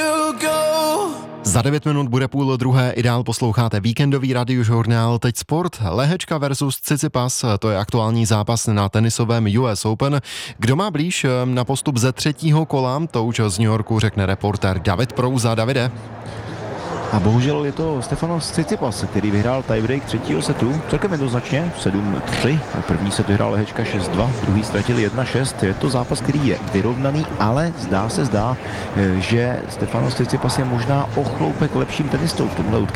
Za 9 minut bude půl druhé, Ideál posloucháte víkendový radiožurnál, teď sport, Lehečka versus Tsitsipas, to je aktuální zápas na tenisovém US Open. Kdo má blíž na postup ze třetího kola, to už z New Yorku řekne reportér David Prouza. Davide. A bohužel je to Stefanos Tsitsipas, který vyhrál tiebreak třetího setu, celkem jednoznačně 7-3. První set vyhrál Lehečka 6-2, druhý ztratil 1-6. Je to zápas, který je vyrovnaný, ale zdá, že Stefanos Tsitsipas je možná o chloupek lepším tenistou v tomhle utkání.